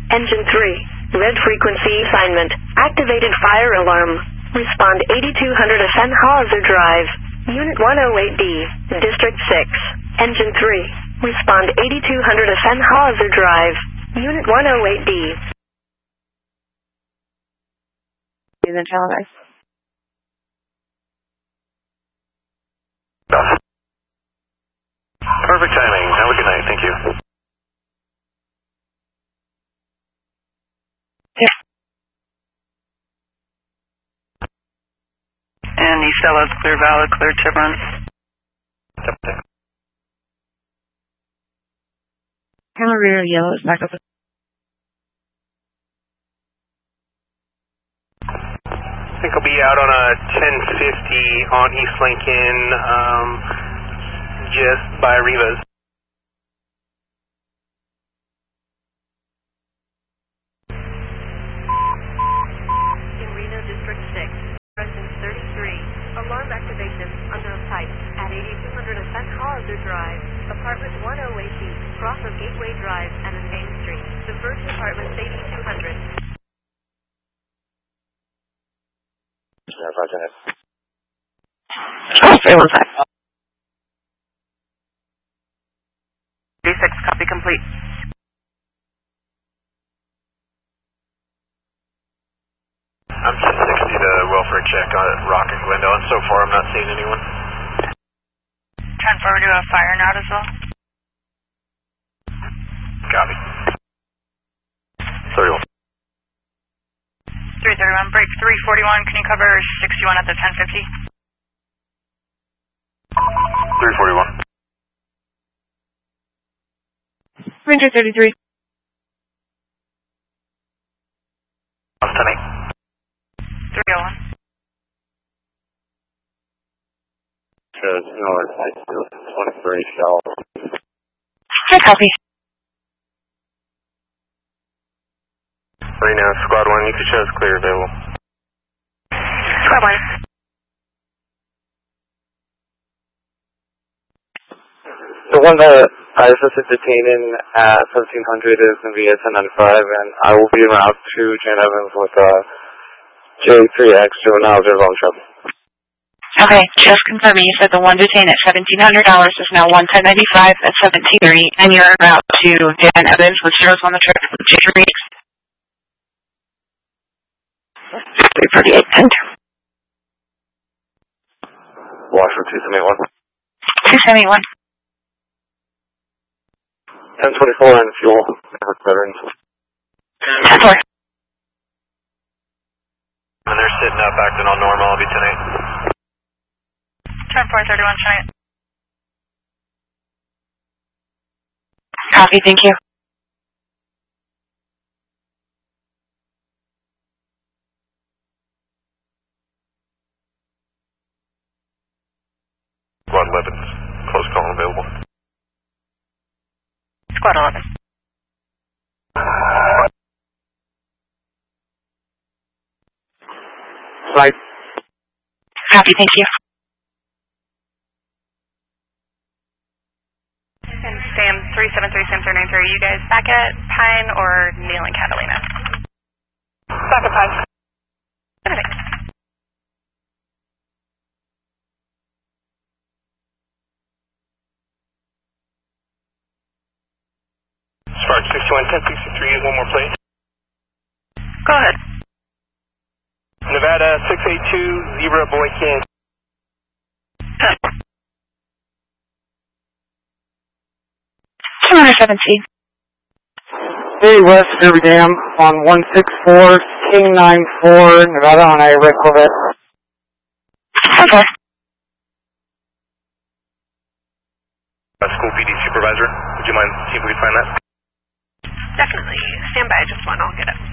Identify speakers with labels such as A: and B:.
A: Engine 3, red frequency assignment, activated fire alarm. Respond 8200 Ascend Hauser Drive, Unit 108D, District 6. Engine 3, respond 8200 Ascend Hauser Drive, Unit 108D.
B: And then televised.
C: Perfect timing. Have a good night. Thank you.
B: Yeah.
D: And East LA is clear, valid, clear to run.
B: Camera rear yellow is back up.
C: I think I'll be out on a 1050 on East Lincoln, just by Rivas.
A: In Reno District 6, residence 33, alarm activation, unknown type, at 8200 Ascend Hauser Drive, apartment 108D, cross of Gateway Drive and in Main Street, the Virgin Apartments 8200.
B: Oh, 315.
D: D6, copy complete.
C: I'm 660 to welfare check on Rock and Glendale, and so far I'm not seeing anyone.
D: Turn forward to a fire now as well.
C: Copy. 31.
D: 331, break 341, can you cover 61 at the 1050?
C: 341.
B: Ranger 33.
C: On 10-8.
D: 301.
C: Shows north, 23 shell.
B: Hi, copy.
C: Reno, Squad 1, you can show us clear available.
D: Squad 1.
C: The one that I was supposed to detain in at 1700 is going to be at 1095, and I will be en route to Jane Evans with J3X to an Alger long trip.
B: Okay, just confirming, you said the one detained at $1,700 is now 110.95 at 17:30, and you're en route to Dan Evans with zeros on the trip with J3X. 348 and
C: Washington 271.
B: 271.
C: 1024 and fuel. Veterans.
B: 10-4.
C: And they're sitting up, acting on normal. I'll be tonight.
D: Turn 431 tonight.
B: Copy, thank you.
C: Squad 11, close call available.
D: Squad 11.
C: Site.
B: Copy, thank you.
D: And Sam 373, Sam 393, are you guys back at Pine or Neil and Catalina? Back at Pine. Okay.
C: Spark 61, 1063, one more please.
D: Go ahead.
C: Nevada 682, Zebra Boy King.
B: 217.
E: Hey, West Derby Dam on 164, King 94, Nevada on a red Corvette.
B: Okay.
C: School PD supervisor, would you mind seeing if we can find that?
D: Definitely. Stand by just one, I'll get it.